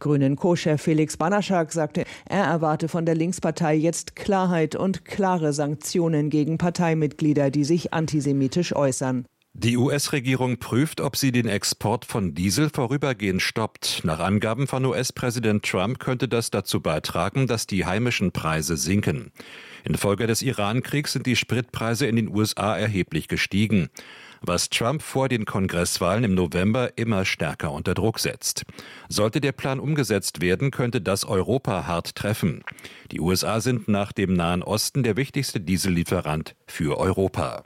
Grünen Co-Chef Felix Banaschak sagte, er erwarte von der Linkspartei jetzt Klarheit und klare Sanktionen gegen Parteimitglieder, die sich antisemitisch äußern. Die US-Regierung prüft, ob sie den Export von Diesel vorübergehend stoppt. Nach Angaben von US-Präsident Trump könnte das dazu beitragen, dass die heimischen Preise sinken. Infolge des Iran-Kriegs sind die Spritpreise in den USA erheblich gestiegen, was Trump vor den Kongresswahlen im November immer stärker unter Druck setzt. Sollte der Plan umgesetzt werden, könnte das Europa hart treffen. Die USA sind nach dem Nahen Osten der wichtigste Diesellieferant für Europa.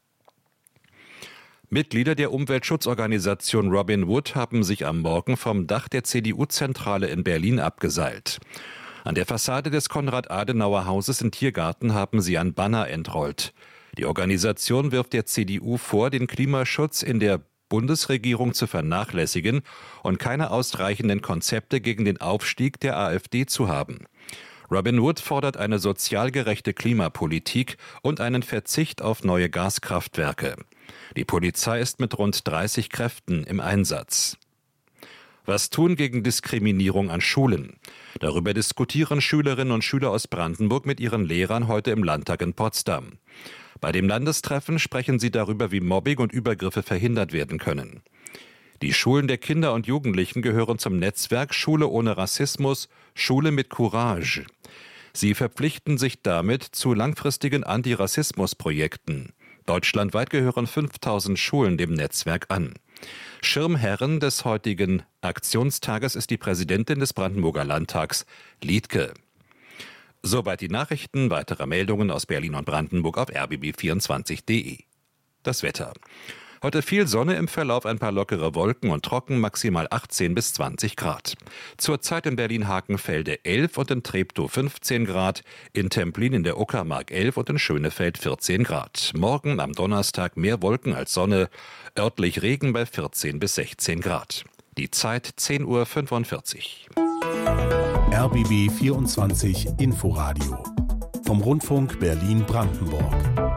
Mitglieder der Umweltschutzorganisation Robin Wood haben sich am Morgen vom Dach der CDU-Zentrale in Berlin abgeseilt. An der Fassade des Konrad-Adenauer-Hauses in Tiergarten haben sie ein Banner entrollt. Die Organisation wirft der CDU vor, den Klimaschutz in der Bundesregierung zu vernachlässigen und keine ausreichenden Konzepte gegen den Aufstieg der AfD zu haben. Robin Wood fordert eine sozial gerechte Klimapolitik und einen Verzicht auf neue Gaskraftwerke. Die Polizei ist mit rund 30 Kräften im Einsatz. Was tun gegen Diskriminierung an Schulen? Darüber diskutieren Schülerinnen und Schüler aus Brandenburg mit ihren Lehrern heute im Landtag in Potsdam. Bei dem Landestreffen sprechen sie darüber, wie Mobbing und Übergriffe verhindert werden können. Die Schulen der Kinder und Jugendlichen gehören zum Netzwerk Schule ohne Rassismus, Schule mit Courage. Sie verpflichten sich damit zu langfristigen Antirassismusprojekten. Deutschlandweit gehören 5000 Schulen dem Netzwerk an. Schirmherrin des heutigen Aktionstages ist die Präsidentin des Brandenburger Landtags, Liedke. Soweit die Nachrichten. Weitere Meldungen aus Berlin und Brandenburg auf rbb24.de. Das Wetter. Heute viel Sonne, im Verlauf ein paar lockere Wolken und trocken, maximal 18 bis 20 Grad. Zurzeit in Berlin-Hakenfelde 11 und in Treptow 15 Grad, in Templin in der Uckermark 11 und in Schönefeld 14 Grad. Morgen am Donnerstag mehr Wolken als Sonne, örtlich Regen bei 14 bis 16 Grad. Die Zeit 10:45 Uhr. RBB 24 Inforadio vom Rundfunk Berlin-Brandenburg.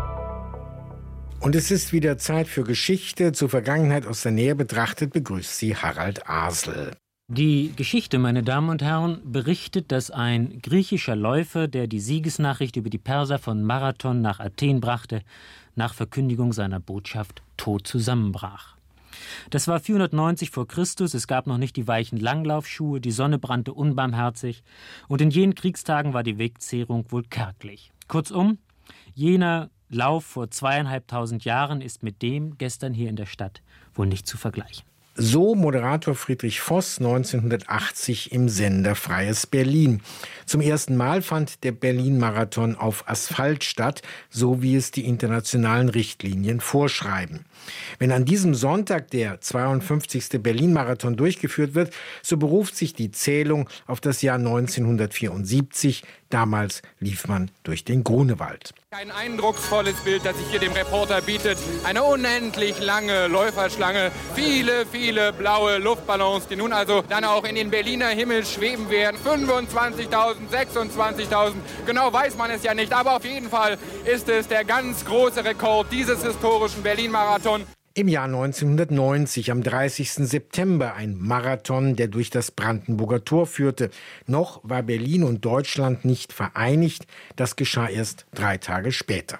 Und es ist wieder Zeit für Geschichte. Zur Vergangenheit aus der Nähe betrachtet begrüßt sie Harald Asel. Die Geschichte, meine Damen und Herren, berichtet, dass ein griechischer Läufer, der die Siegesnachricht über die Perser von Marathon nach Athen brachte, nach Verkündigung seiner Botschaft tot zusammenbrach. Das war 490 vor Christus, es gab noch nicht die weichen Langlaufschuhe, die Sonne brannte unbarmherzig und in jenen Kriegstagen war die Wegzehrung wohl kärglich. Kurzum, jener Lauf vor 2500 Jahren ist mit dem gestern hier in der Stadt wohl nicht zu vergleichen. So Moderator Friedrich Voss 1980 im Sender Freies Berlin. Zum ersten Mal fand der Berlin-Marathon auf Asphalt statt, so wie es die internationalen Richtlinien vorschreiben. Wenn an diesem Sonntag der 52. Berlin-Marathon durchgeführt wird, so beruft sich die Zählung auf das Jahr 1974. Damals lief man durch den Grunewald. Ein eindrucksvolles Bild, das sich hier dem Reporter bietet. Eine unendlich lange Läuferschlange, viele blaue Luftballons, die nun also dann auch in den Berliner Himmel schweben werden. 25.000, 26.000, genau weiß man es ja nicht, aber auf jeden Fall ist es der ganz große Rekord dieses historischen Berlin-Marathon. Im Jahr 1990, am 30. September, ein Marathon, der durch das Brandenburger Tor führte. Noch war Berlin und Deutschland nicht vereinigt. Das geschah erst 3 Tage später.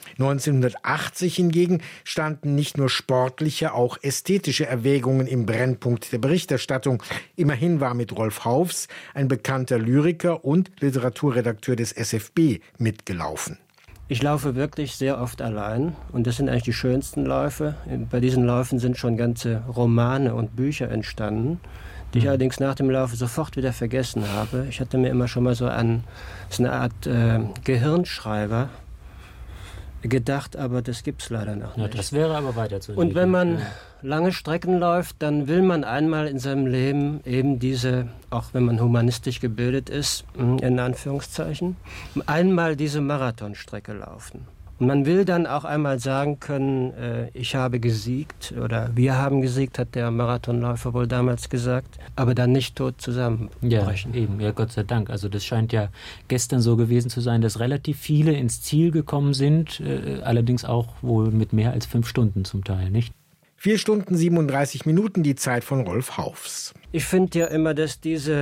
1980 hingegen standen nicht nur sportliche, auch ästhetische Erwägungen im Brennpunkt der Berichterstattung. Immerhin war mit Rolf Haufs ein bekannter Lyriker und Literaturredakteur des SFB mitgelaufen. Ich laufe wirklich sehr oft allein und das sind eigentlich die schönsten Läufe. Bei diesen Läufen sind schon ganze Romane und Bücher entstanden, die ich allerdings nach dem Laufe sofort wieder vergessen habe. Ich hatte mir immer schon mal so eine Art Gehirnschreiber gedacht, aber das gibt es leider noch nicht. Ja, das wäre aber weiter zu Und wenn man lange Strecken läuft, dann will man einmal in seinem Leben eben diese, auch wenn man humanistisch gebildet ist, in Anführungszeichen, einmal diese Marathonstrecke laufen. Und man will dann auch einmal sagen können, ich habe gesiegt oder wir haben gesiegt, hat der Marathonläufer wohl damals gesagt, aber dann nicht tot zusammenbrechen. Ja, eben, ja, Gott sei Dank. Also das scheint ja gestern so gewesen zu sein, dass relativ viele ins Ziel gekommen sind, allerdings auch wohl mit mehr als 5 Stunden zum Teil, nicht? 4 Stunden 37 Minuten, die Zeit von Rolf Haufs. Ich finde ja immer, dass diese